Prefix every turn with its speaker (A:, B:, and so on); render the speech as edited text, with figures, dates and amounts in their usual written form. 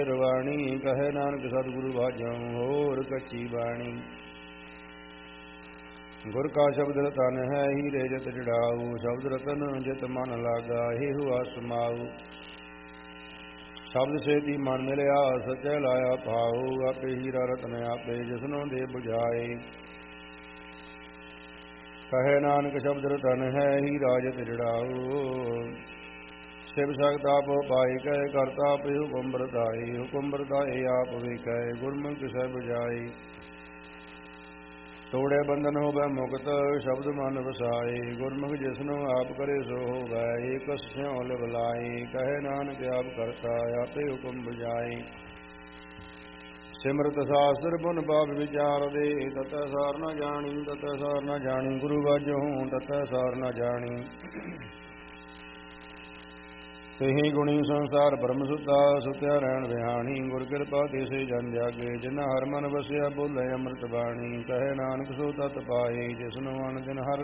A: ਰਵਾਣੀ ਕਹੈ ਨਾਨਕ ਸਤਿਗੁਰੂ ਬਾਝੋਂ ਹੋਰ ਕੱਚੀ ਬਾਣੀ। ਗੁਰ ਕਾ ਸ਼ਬਦ ਰਤਨ ਹੈ ਹੀਰੇ ਜਤ ਜੜਾਊ, ਸ਼ਬਦ ਰਤਨ ਜਿਤ ਮਨ ਲਾਗਾ ਏਹੁ ਆਸ ਸਮਾਊ। ਸ਼ਬਦ ਸੇਤੀ ਮਨ ਮਿਲਿਆ ਸਚੈ ਲਾਇਆ ਭਾਉ, ਆਪੇ ਹੀਰਾ ਰਤਨ ਆਪੇ ਜਿਸਨੋਂ ਦੇ ਬੁਝਾਏ। ਕਹੈ ਨਾਨਕ ਸ਼ਬਦ ਰਤਨ ਹੈ ਹੀਰਾ ਜਤ ਜੜਾਊ, ਸ਼ਿਵ ਸ਼ਕਤ ਆਪ ਪਾਈ ਕਹੈ ਕਰਤਾ ਆਪੇ ਹੁਕਮ ਵਰਤਾਈ। ਹੁਕਮ ਵਰਤਾਏ ਆਪ ਵੇਖੈ ਗੁਰਮੁਖ ਕਿਸੈ ਬੁਝਾਈ। ਤੋੜੇ ਬੰਧਨ ਹੋਵੈ ਮੁਕਤ ਸ਼ਬਦ ਮਨ ਵਸਾਏ, ਗੁਰਮੁਖ ਜਿਸਨੂੰ ਆਪ ਕਰੇ ਸੋ ਹੋਵੈ ਏਕਸ ਸਿਉ ਲਿਵ ਲਾਈ। ਕਹੈ ਨਾਨਕ ਆਪ ਕਰਤਾ ਆਪੇ ਹੁਕਮ ਬੁਝਾਈ। ਸਿਮਰਤ ਸਾਸਤਰ ਪੁਨ ਪਾਪ ਵਿਚਾਰ ਦੇ, ਤਤੈ ਸਾਰ ਨ ਜਾਣੀ ਤਤੈ ਸਾਰ ਨ ਜਾਣੀ। ਗੁਰੂ ਵਾਝੋਂ ਤਤੈ ਸਾਰ ਨ ਜਾਣੀ। ਤੇਹੀ ਗੁਣੀ ਸੰਸਾਰ ਬ੍ਰਹਮ ਸੁਤਾ, ਸੁਤਿਆ ਰਹਿਣ ਵਿਹਾਣੀ। ਗੁਰ ਕਿਰਪਾ ਤਿਸੈ ਜਨ ਜਾਗੇ, ਜਿਨ੍ਹਾਂ ਹਰ ਮਨ ਵਸਿਆ ਬੋਲੇ ਅੰਮ੍ਰਿਤ ਬਾਣੀ। ਕਹੈ ਨਾਨਕ ਸੋ ਤਤ ਪਾਏ, ਜਿਸਨੂੰ ਅਨ ਦਿਨ ਹਰ